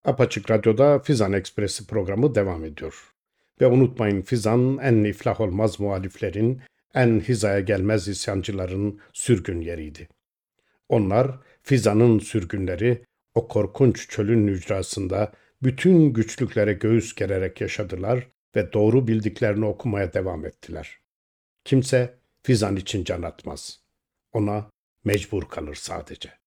Apaçık Radyo'da Fizan Ekspresi programı devam ediyor. Ve unutmayın Fizan en iflah olmaz muhaliflerin, en hizaya gelmez isyancıların sürgün yeriydi. Onlar Fizan'ın sürgünleri o korkunç çölün ücrasında bütün güçlüklere göğüs gererek yaşadılar ve doğru bildiklerini okumaya devam ettiler. Kimse Fizan için can atmaz. Ona mecbur kalır sadece.